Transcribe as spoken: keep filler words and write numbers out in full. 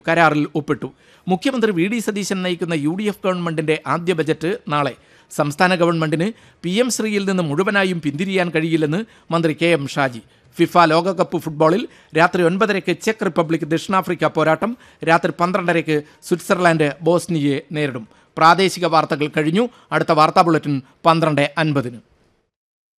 കരാറിൽ ഒപ്പിട്ടു. മുഖ്യമന്ത്രി വി ഡി സതീശൻ നയിക്കുന്ന യു ഡി എഫ് ഗവൺമെന്റിന്റെ ആദ്യ ബജറ്റ് നാളെ. സംസ്ഥാന ഗവൺമെന്റിന് പി എം ശ്രീയിൽ നിന്ന് മുഴുവനായും പിന്തിരിയാൻ കഴിയില്ലെന്ന് മന്ത്രി കെ എം ഷാജി. ഫിഫ ലോകകപ്പ് ഫുട്ബോളിൽ രാത്രി ഒൻപതരയ്ക്ക് ചെക്ക് റിപ്പബ്ലിക് ദക്ഷിണാഫ്രിക്ക പോരാട്ടം. രാത്രി പന്ത്രണ്ടരയ്ക്ക് സ്വിറ്റ്സർലാൻഡ് ബോസ്നിയയെ നേരിടും. പ്രാദേശിക വാർത്തകൾ കഴിഞ്ഞു. അടുത്ത വാർത്താ ബുള്ളറ്റിൻ പന്ത്രണ്ട് അൻപതിന്.